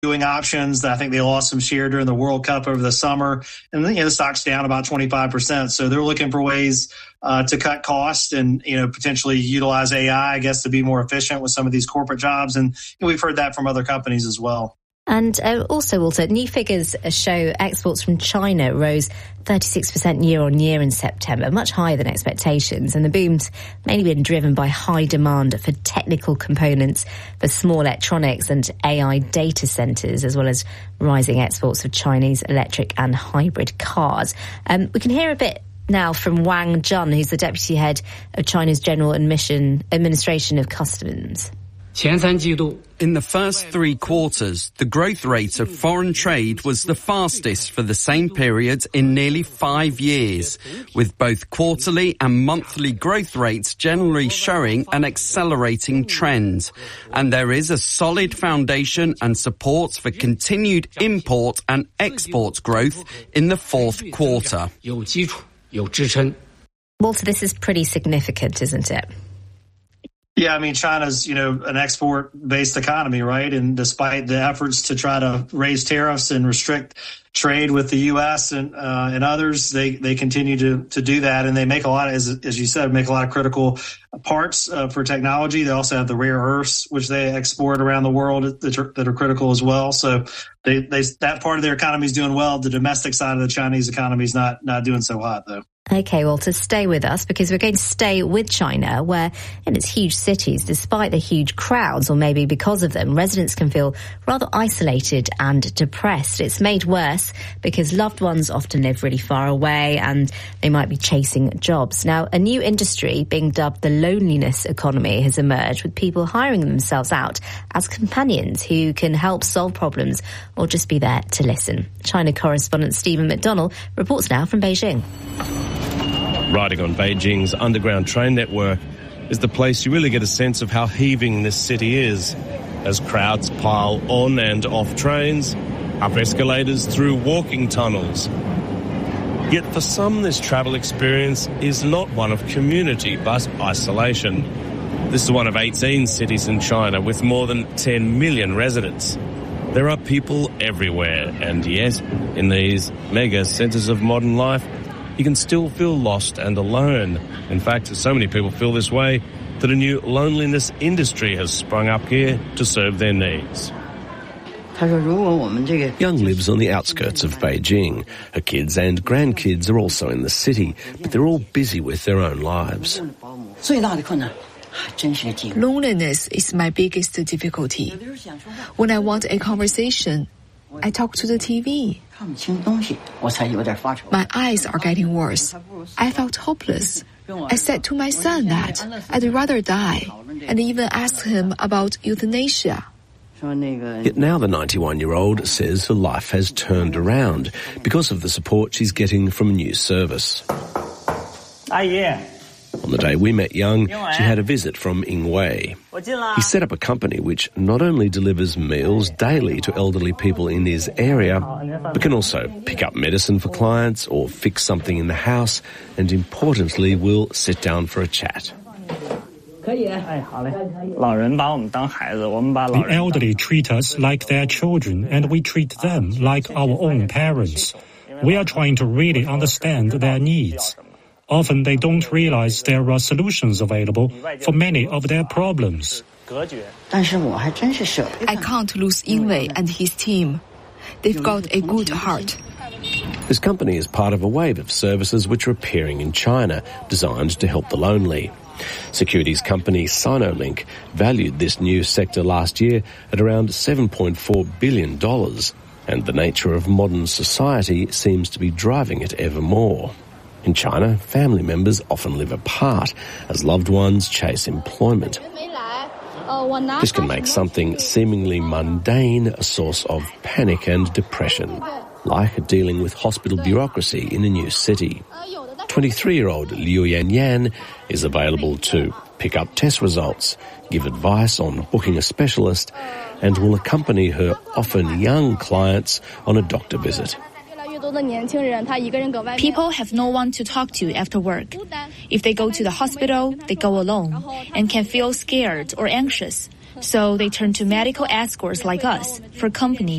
viewing options. I think they lost some share during the World Cup over the summer, and then, the stock's down about 25%. So they're looking for ways to cut costs and, potentially utilize AI, I guess, to be more efficient with some of these corporate jobs. And we've heard that from other companies as well. And also, Walter, new figures show exports from China rose 36% year on year in September, much higher than expectations. And the boom's mainly been driven by high demand for technical components for small electronics and AI data centres, as well as rising exports of Chinese electric and hybrid cars. We can hear a bit now from Wang Jun, who's the deputy head of China's General Administration of Customs. In the first 3 quarters, the growth rate of foreign trade was the fastest for the same period in nearly 5 years, with both quarterly and monthly growth rates generally showing an accelerating trend. And there is a solid foundation and support for continued import and export growth in the fourth quarter. Walter, this is pretty significant, isn't it? Yeah, China's, an export-based economy, right? And despite the efforts to try to raise tariffs and restrict trade with the U.S. and others, they continue to do that. And they make a lot of, as you said, make a lot of critical parts for technology. They also have the rare earths, which they export around the world that are critical as well. So that part of their economy is doing well. The domestic side of the Chinese economy is not doing so hot, though. Okay, Walter, stay with us because we're going to stay with China, where in its huge cities, despite the huge crowds, or maybe because of them, residents can feel rather isolated and depressed. It's made worse because loved ones often live really far away and they might be chasing jobs. Now, a new industry being dubbed the loneliness economy has emerged, with people hiring themselves out as companions who can help solve problems or just be there to listen. China correspondent Stephen McDonnell reports now from Beijing. Riding on Beijing's underground train network is the place you really get a sense of how heaving this city is, as crowds pile on and off trains, up escalators, through walking tunnels. Yet for some, this travel experience is not one of community but isolation. This is one of 18 cities in China with more than 10 million residents. There are people everywhere, and yet, in these mega centres of modern life, you can still feel lost and alone. In fact, so many people feel this way that a new loneliness industry has sprung up here to serve their needs. Young lives on the outskirts of Beijing. Her kids and grandkids are also in the city, but they're all busy with their own lives. Loneliness is my biggest difficulty. When I want a conversation, I talk to the TV. My eyes are getting worse. I felt hopeless. I said to my son that I'd rather die, and even asked him about euthanasia. Yet now the 91-year-old says her life has turned around because of the support she's getting from a new service. On the day we met Young, she had a visit from Ying Wei. He set up a company which not only delivers meals daily to elderly people in his area, but can also pick up medicine for clients or fix something in the house, and importantly, will sit down for a chat. The elderly treat us like their children, and we treat them like our own parents. We are trying to really understand their needs. Often they don't realize there are solutions available for many of their problems. I can't lose Yingwei and his team. They've got a good heart. This company is part of a wave of services which are appearing in China, designed to help the lonely. Securities company Sinolink valued this new sector last year at around $7.4 billion, and the nature of modern society seems to be driving it ever more. In China, family members often live apart as loved ones chase employment. This can make something seemingly mundane a source of panic and depression, like dealing with hospital bureaucracy in a new city. 23-year-old Liu Yanyan is available to pick up test results, give advice on booking a specialist, and will accompany her often young clients on a doctor visit. People have no one to talk to after work. If they go to the hospital, they go alone and can feel scared or anxious. So they turn to medical escorts like us for company